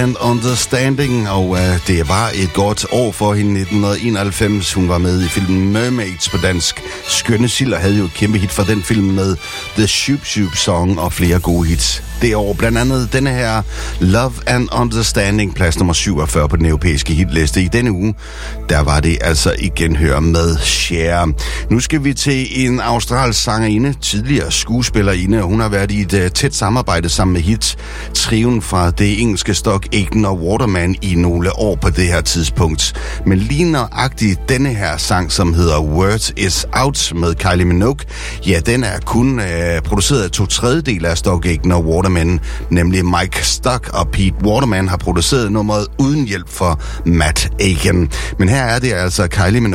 and Understanding, og det var et godt år for hende, 1991. Hun var med i filmen Mermaids på dansk. Skønne Sild, havde jo et kæmpe hit for den film med The Shoop Shoop Song og flere gode hits det år. Blandt andet denne her Love and Understanding, plads nummer 47 på den europæiske hitliste. I denne uge, der var det altså igen hør med Cher. Nu skal vi til en australsk sangerinde, tidligere skuespillerinde. Hun har været i et tæt samarbejde sammen med hit-triven fra det engelske stok Aiken og Waterman i nogle år på det her tidspunkt. Men lige nøjagtigt denne her sang, som hedder Word Is Out med Kylie Minogue, ja, den er kun produceret af 2/3 af stok Aiken og Waterman, nemlig Mike Stock og Pete Waterman har produceret nummeret uden hjælp for Matt Aiken. Men her er det altså Kylie Minogue